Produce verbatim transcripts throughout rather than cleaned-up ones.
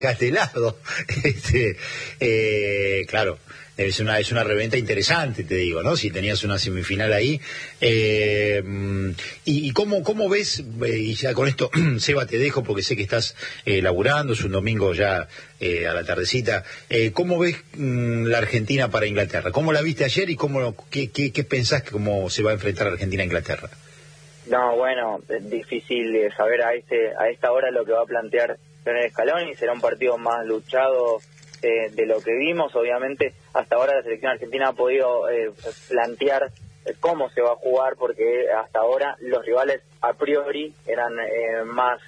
Castelado, este, eh, claro, es una es una reventa interesante, te digo, ¿no? Si tenías una semifinal ahí, eh, y, y cómo cómo ves, eh, y ya con esto, Seba, te dejo porque sé que estás eh, laburando, es un domingo ya eh, a la tardecita, eh, ¿cómo ves mm, la Argentina para Inglaterra? ¿Cómo la viste ayer y cómo qué, qué, qué pensás que cómo se va a enfrentar Argentina a Inglaterra? No, bueno, es difícil saber a este a esta hora lo que va a plantear Lionel Scaloni. Será un partido más luchado eh, de lo que vimos. Obviamente, hasta ahora la selección argentina ha podido eh, plantear eh, cómo se va a jugar, porque hasta ahora los rivales a priori eran eh, más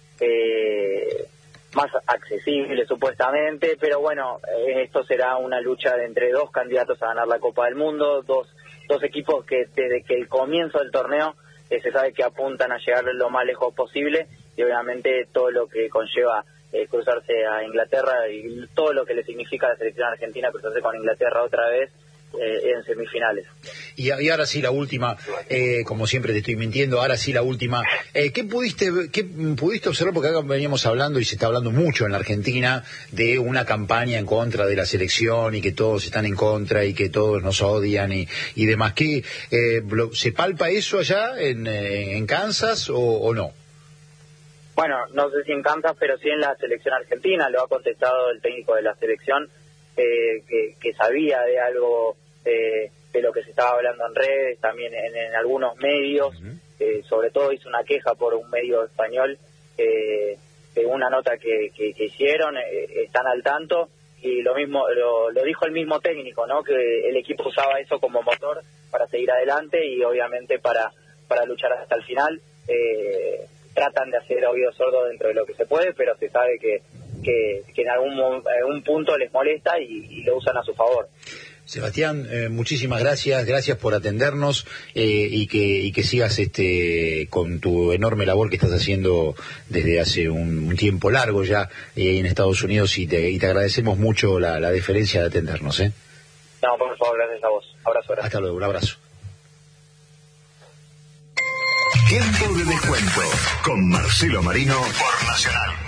eh, más accesibles supuestamente, pero bueno, eh, esto será una lucha de entre dos candidatos a ganar la Copa del Mundo, dos dos equipos que desde que el comienzo del torneo eh, se sabe que apuntan a llegar lo más lejos posible, y obviamente todo lo que conlleva eh, cruzarse a Inglaterra y todo lo que le significa a la selección argentina cruzarse con Inglaterra otra vez eh, en semifinales. Y, y ahora sí la última, eh, como siempre te estoy mintiendo, ahora sí la última, eh, ¿qué pudiste qué pudiste observar? Porque acá veníamos hablando y se está hablando mucho en la Argentina de una campaña en contra de la selección y que todos están en contra y que todos nos odian y, y demás. ¿Qué, eh, ¿Se palpa eso allá en, en Kansas o, o no? Bueno, no sé si en Kansas, pero sí en la selección argentina. Lo ha contestado el técnico de la selección, eh, que, que sabía de algo eh, de lo que se estaba hablando en redes, también en, en algunos medios. Uh-huh. eh, sobre todo hizo una queja por un medio español eh, de una nota que, que, que hicieron. Eh, están al tanto, y lo mismo lo, lo dijo el mismo técnico, ¿no? Que el equipo usaba eso como motor para seguir adelante y obviamente para, para luchar hasta el final. Eh, tratan de hacer oído sordo dentro de lo que se puede, pero se sabe que, que, que en algún, algún punto les molesta y, y lo usan a su favor. Sebastián, eh, muchísimas gracias, gracias por atendernos eh, y que y que sigas este con tu enorme labor que estás haciendo desde hace un, un tiempo largo ya eh, en Estados Unidos, y te, y te agradecemos mucho la, la deferencia de atendernos. ¿eh? No, por favor, gracias a vos. Abrazo, gracias. Hasta luego, un abrazo. Tiempo de descuento con Marcelo Marino por Nacional.